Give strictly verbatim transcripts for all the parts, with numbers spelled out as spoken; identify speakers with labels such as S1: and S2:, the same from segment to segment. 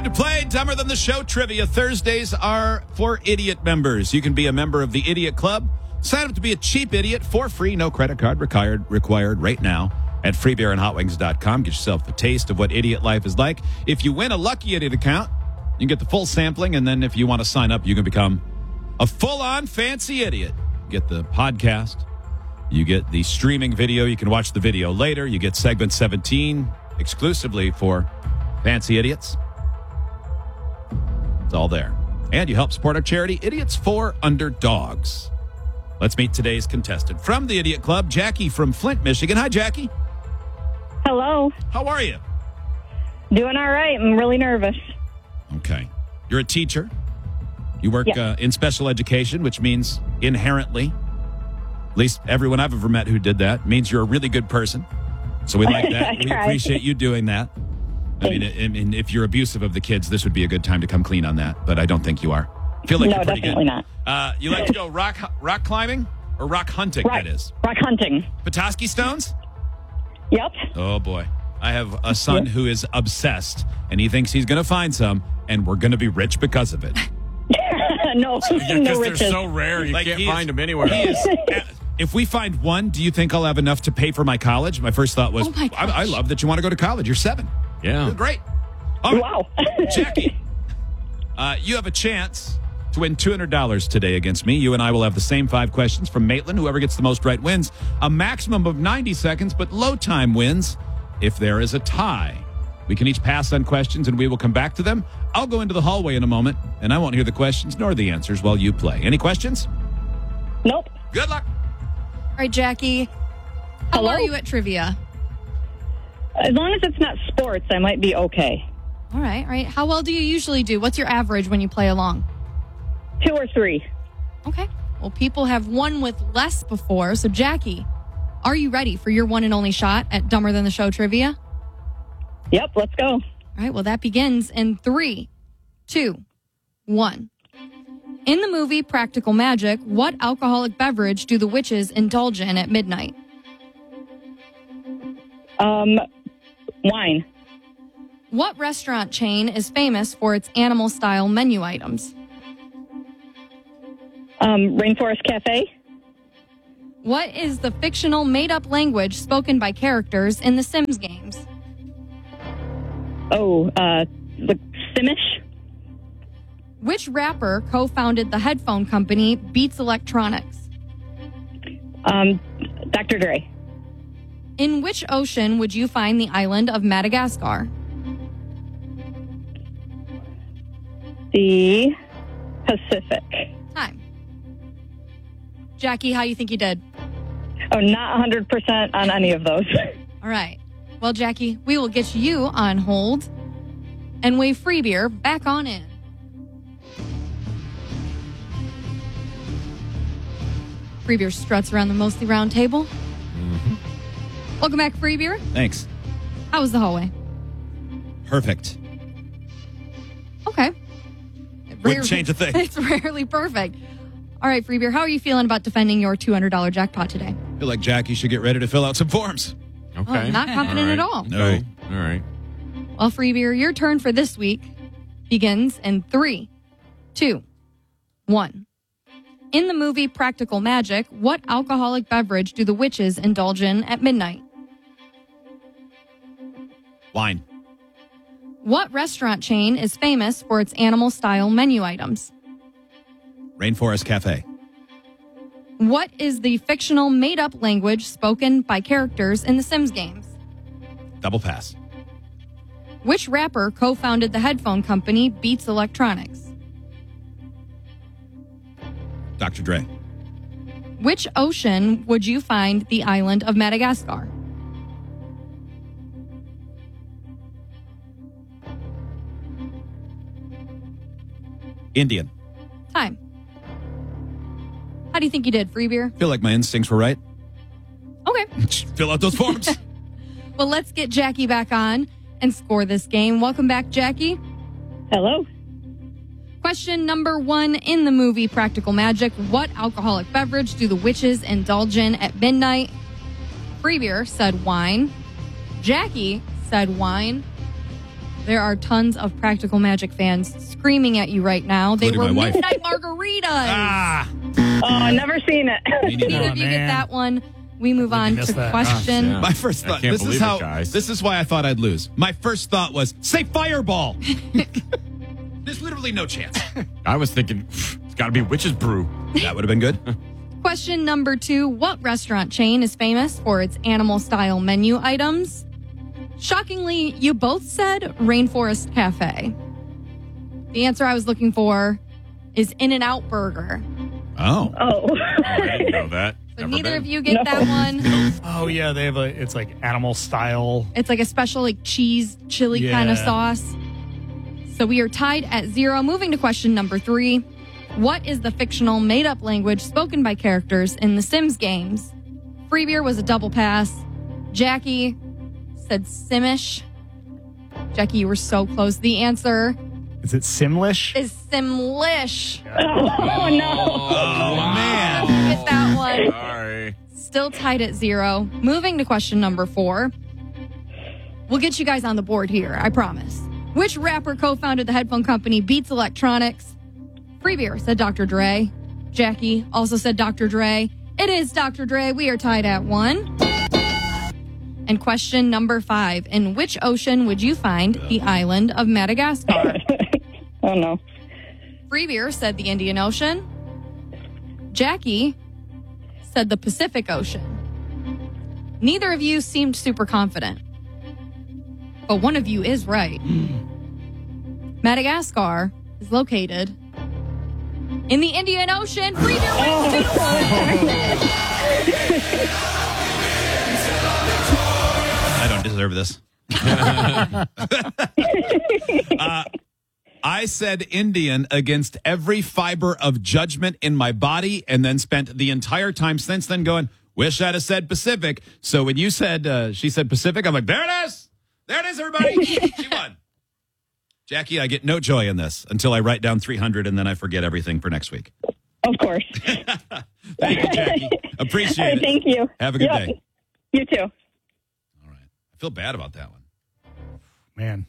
S1: to play Dumber Than the Show Trivia. Thursdays are for idiot members. You can be a member of the Idiot Club. Sign up to be a cheap idiot for free. No credit card required, required right now at free beer and hot wings dot com. Get yourself a taste of what idiot life is like. If you win a Lucky Idiot account, you can get the full sampling. And then if you want to sign up, you can become a full-on fancy idiot. Get the podcast. You get the streaming video. You can watch the video later. You get segment seventeen exclusively for fancy idiots. It's all there. And you help support our charity, Idiots for Underdogs. Let's meet today's contestant. From the Idiot Club, Jackie from Flint, Michigan. Hi, Jackie.
S2: Hello.
S1: How are you?
S2: Doing all right. I'm really nervous.
S1: Okay. You're a teacher. You work
S2: Yes.
S1: uh, in special education, which means inherently, at least everyone I've ever met who did that, means you're a really good person. So we like that. We
S2: Try.
S1: appreciate you doing that. I mean, I mean, if you're abusive of the kids, this would be a good time to come clean on that. But I don't think you are. I feel like
S2: No,
S1: you're pretty
S2: definitely
S1: good.
S2: not.
S1: Uh, you like to go rock rock climbing or rock hunting,
S2: Rock,
S1: that is?
S2: rock hunting.
S1: Petoskey stones?
S2: Yep.
S1: Oh, boy. I have a son who is obsessed, and he thinks he's going to find some, and we're going to be rich because of it.
S2: no,
S3: Because
S2: no
S3: they're
S2: riches.
S3: so rare, you
S1: Like,
S3: can't
S1: he is-
S3: find them anywhere.
S1: He is, uh, if we find one, do you think I'll have enough to pay for my college? My first thought was,
S4: Oh, my
S1: I, I
S4: gosh.
S1: love that you want to go to college. You're seven.
S3: Yeah.
S1: You're great. All right.
S2: Wow.
S1: Jackie, uh, you have a chance to win two hundred dollars today against me. You and I will have the same five questions from Maitland. Whoever gets the most right wins. A maximum of ninety seconds, but low time wins if there is a tie. We can each pass on questions, and we will come back to them. I'll go into the hallway in a moment, and I won't hear the questions nor the answers while you play. Any questions?
S2: Nope.
S1: Good luck.
S4: All right, Jackie. How
S2: Hello?
S4: are you at trivia?
S2: As long as it's not sports, I might be okay.
S4: All right, all right. How well do you usually do? What's your average when you play along?
S2: Two or three.
S4: Okay. Well, people have won with less before. So, Jackie, are you ready for your one and only shot at Dumber Than the Show trivia?
S2: Yep, let's go.
S4: All right, well, that begins in three, two, one. In the movie Practical Magic, what alcoholic beverage do the witches indulge in at midnight?
S2: Um, wine.
S4: What restaurant chain is famous for its animal-style menu items?
S2: Um, Rainforest Cafe.
S4: What is the fictional made-up language spoken by characters in the Sims games?
S2: Oh, uh, the Simish.
S4: Which rapper co-founded the headphone company Beats Electronics?
S2: Um, Doctor Dre.
S4: In which ocean would you find the island of Madagascar?
S2: The Pacific.
S4: Time. Jackie, how you think you did?
S2: Oh, not one hundred percent on any of those.
S4: All right. Well, Jackie, we will get you on hold and wave free beer back on in. Free beer struts around the mostly round table.
S1: Mm-hmm.
S4: Welcome back, free beer.
S1: Thanks.
S4: How was the hallway?
S1: Perfect.
S4: Okay.
S1: Wouldn't change a thing.
S4: It's rarely perfect. All right, free beer, how are you feeling about defending your two hundred dollars jackpot today?
S1: I feel like Jackie should get ready to fill out some forms.
S3: Okay.
S4: Oh, not confident
S3: All right.
S4: at all.
S1: All right.
S3: All right.
S4: Well, free beer, your turn for this week begins in three, two, one. In the movie Practical Magic, what alcoholic beverage do the witches indulge in at midnight?
S1: Wine.
S4: What restaurant chain is famous for its animal-style menu items?
S1: Rainforest Cafe.
S4: What is the fictional made-up language spoken by characters in the Sims games?
S1: Double pass.
S4: Which rapper co-founded the headphone company Beats Electronics?
S1: Doctor Dre.
S4: Which ocean would you find the island of Madagascar?
S1: Indian.
S4: Time. How do you think you did, free beer?
S1: Feel like my instincts were right.
S4: Okay.
S1: Fill out those forms.
S4: Well, let's get Jackie back on and score this game. Welcome back, Jackie.
S2: Hello.
S4: Question number one. In the movie Practical Magic, what alcoholic beverage do the witches indulge in at midnight? Free beer said wine. Jackie said wine. There are tons of Practical Magic fans screaming at you right now. They
S1: Including
S4: were
S1: my wife.
S4: Midnight Margaritas.
S1: Ah,
S2: Oh, never seen it.
S1: me neither.
S4: Neither
S3: Oh,
S4: of you
S3: man.
S4: get that one. We move on
S3: missed
S4: to
S3: that.
S4: question.
S5: Ah, yeah.
S1: My first
S5: I
S1: thought.
S5: can't
S1: This is
S5: believe
S1: how.
S5: it, guys.
S1: This is why I thought I'd lose. My first thought was say Fireball. There's literally no chance.
S5: I was thinking, it's got to be Witch's Brew.
S1: That would have been good.
S4: Question number two. What restaurant chain is famous for its animal-style menu items? Shockingly, you both said Rainforest Cafe. The answer I was looking for is In-N-Out Burger.
S1: Oh.
S2: Oh.
S5: Oh, I didn't know that.
S4: So
S5: Never
S4: neither
S5: been.
S4: of you get
S2: No.
S4: that one.
S3: Oh yeah, they have a. It's like animal style.
S4: It's like a special like cheese chili kind of
S3: Yeah.
S4: sauce. So we are tied at zero. Moving to question number three. What is the fictional made-up language spoken by characters in the Sims games? Free beer was a double pass. Jackie said Simish. Jackie, you were so close. The answer
S3: Is it Simlish?
S4: is Simlish.
S2: Oh, no.
S1: Oh, man.
S4: You get that one.
S5: Sorry.
S4: Still tied at zero. Moving to question number four. We'll get you guys on the board here, I promise. Which rapper co-founded the headphone company Beats Electronics? Free beer said Doctor Dre. Jackie also said Doctor Dre. It is Doctor Dre. We are tied at one. And question number five. In which ocean would you find the island of Madagascar?
S2: Oh, no.
S4: Free beer said the Indian Ocean. Jackie said the Pacific Ocean. Neither of you seemed super confident. But one of you is right. Madagascar is located in the Indian Ocean. Free beer wins two to one.
S1: I don't deserve this. uh, I said Indian against every fiber of judgment in my body and then spent the entire time since then going, wish I'd have said Pacific. So when you said, uh, she said Pacific, I'm like, there it is. There it is, everybody. She won. Jackie, I get no joy in this until I write down three hundred and then I forget everything for next week.
S2: Of course.
S1: Thank you, Jackie. Appreciate
S2: All right,
S1: it.
S2: thank you.
S1: Have a good
S2: Yep.
S1: day.
S2: You too.
S1: All right. I feel bad about that one.
S3: Man,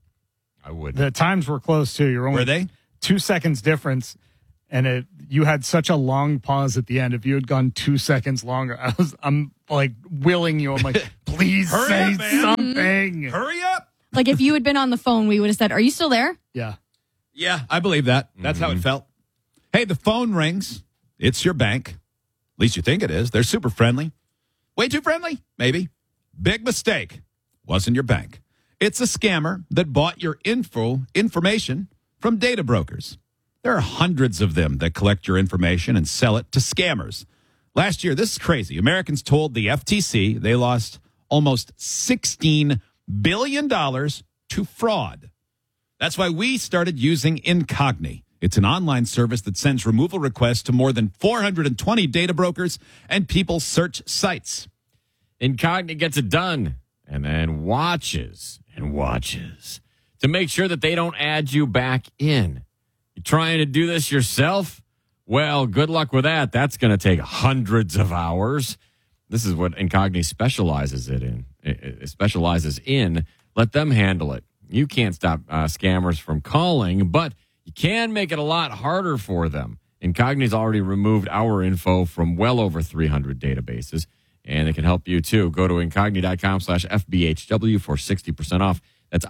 S5: I would.
S3: the times were close too. You're only
S1: Were they?
S3: two seconds difference, and it you had such a long pause at the end. If you had gone two seconds longer, I was I'm like willing you. I'm like, please
S1: Hurry
S3: say
S1: up, man.
S3: something.
S1: Hurry up.
S4: Like if you had been on the phone, we would have said, are you still there?
S3: Yeah.
S1: Yeah, I believe that. That's how it felt. Hey, the phone rings. It's your bank. At least you think it is. They're super friendly. Way too friendly? Maybe. Big mistake. Wasn't your bank. It's a scammer that bought your info information from data brokers. There are hundreds of them that collect your information and sell it to scammers. Last year, this is crazy. Americans told the F T C they lost almost sixteen billion dollars to fraud. That's why we started using Incogni. It's an online service that sends removal requests to more than four hundred twenty data brokers and people search sites.
S5: Incogni gets it done and then watches and watches to make sure that they don't add you back in. You trying to do this yourself? Well, good luck with that. That's going to take hundreds of hours. This is what Incogni specializes it in. It specializes in. Let them handle it. You can't stop uh, scammers from calling, but you can make it a lot harder for them. Incogni's already removed our info from well over three hundred databases, and it can help you too. Go to incogni.com slash FBHW for sixty percent off. That's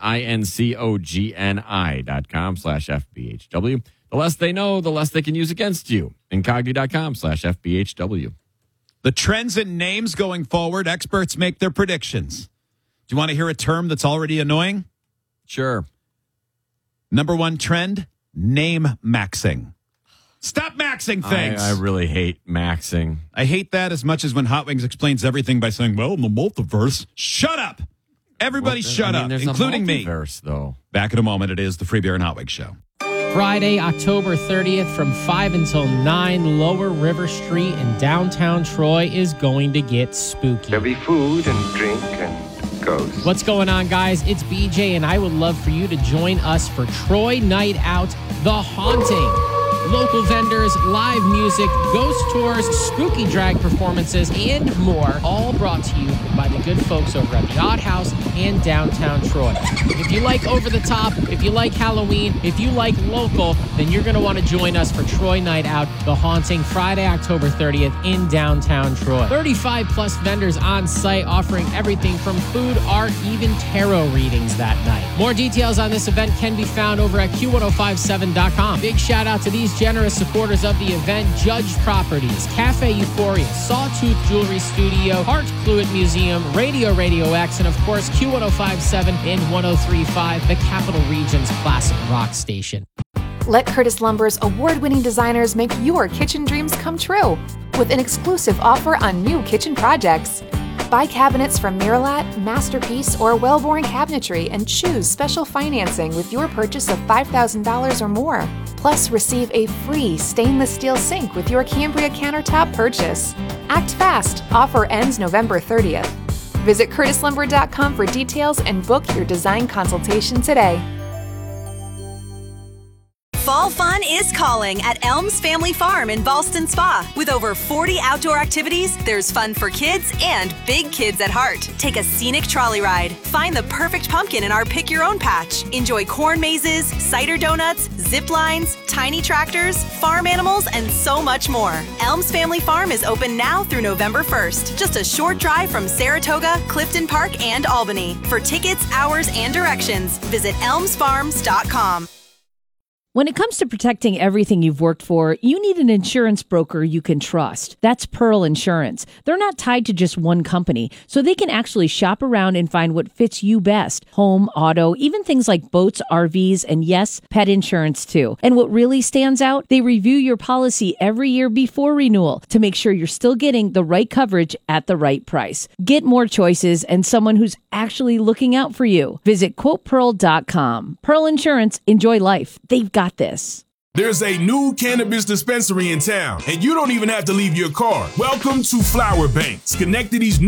S5: I-N-C-O-G-N-I dot com slash F-B-H-W. The less they know, the less they can use against you. Incogni.com slash F-B-H-W.
S1: The trends in names going forward, experts make their predictions. Do you want to hear a term that's already annoying?
S5: Sure.
S1: Number one trend, name maxing. Stop maxing things.
S5: I, I really hate maxing.
S1: I hate that as much as when Hot Wings explains everything by saying, well, in the multiverse. Shut up. Everybody
S5: Well,
S1: shut
S5: I mean,
S1: up,
S5: there's
S1: including
S5: a
S1: me.
S5: multiverse, though.
S1: Back in a moment. It is the Free Beer and Hot Wings Show.
S6: Friday, October thirtieth from five until nine, Lower River Street in downtown Troy is going to get spooky.
S7: There'll be food and drink and ghosts.
S6: What's going on, guys? It's B J, and I would love for you to join us for Troy Night Out, The Haunting. local vendors, live music, ghost tours, spooky drag performances, and more, all brought to you by the good folks over at the Odd House in downtown Troy. If you like over the top, if you like Halloween, if you like local, then you're going to want to join us for Troy Night Out, The Haunting, Friday, October thirtieth in downtown Troy. thirty-five plus vendors on site offering everything from food, art, even tarot readings that night. More details on this event can be found over at Q ten fifty-seven dot com. Big shout out to these generous supporters of the event: Judge Properties, Cafe Euphoria, Sawtooth Jewelry Studio, Art Fluid Museum, Radio Radio X, and of course Q ten fifty-seven and ten thirty-five, the Capital Region's classic rock station.
S8: Let Curtis Lumber's award-winning designers make your kitchen dreams come true with an exclusive offer on new kitchen projects. Buy cabinets from Miralat, Masterpiece, or Wellborn Cabinetry and choose special financing with your purchase of five thousand dollars or more. Plus, receive a free stainless steel sink with your Cambria countertop purchase. Act fast. Offer ends November thirtieth. Visit curtis lumber dot com for details and book your design consultation today.
S9: Fall fun is calling at Elms Family Farm in Ballston Spa. With over forty outdoor activities, there's fun for kids and big kids at heart. Take a scenic trolley ride. Find the perfect pumpkin in our Pick Your Own patch. Enjoy corn mazes, cider donuts, zip lines, tiny tractors, farm animals, and so much more. Elms Family Farm is open now through November first. Just a short drive from Saratoga, Clifton Park, and Albany. For tickets, hours, and directions, visit elms farms dot com.
S10: When it comes to protecting everything you've worked for, you need an insurance broker you can trust. That's Pearl Insurance. They're not tied to just one company, so they can actually shop around and find what fits you best. Home, auto, even things like boats, R Vs, and yes, pet insurance too. And what really stands out, they review your policy every year before renewal to make sure you're still getting the right coverage at the right price. Get more choices and someone who's actually looking out for you. Visit quote pearl dot com. Pearl Insurance, enjoy life. They've got this.
S11: There's a new cannabis dispensary in town, and you don't even have to leave your car. Welcome to Flower Bank. Schenectady's new